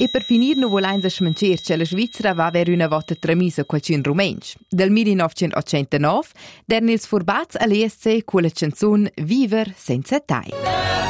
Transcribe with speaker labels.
Speaker 1: E per finir nu volain smancer che la Svizzera va ver una volta tramisa qualcin rumensch. Del 1989 dern ils furbats all'ESC quella canzun Viver senza tai.